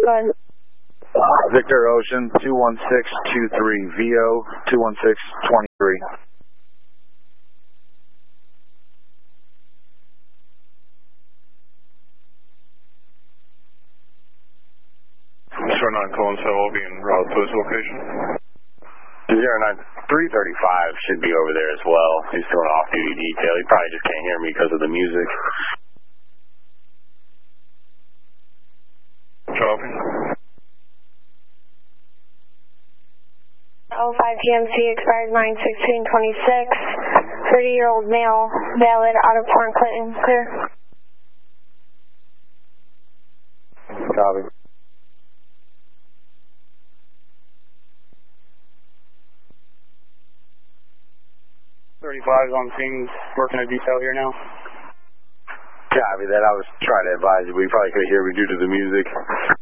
Go ahead. Victor Ocean 21623 VO 21623. Sure, 9 Colin, so I'll be en route to his location. 335 should be over there as well. He's still an off-duty detail. He probably just can't hear me because of the music. Copy. 05 GMC expires 9/16/26. 30-year-old male, valid, out of Port Clinton, clear. Copy. On scene, working a detail here now. Copy that. I was trying to advise you, but you probably couldn't hear me due to the music.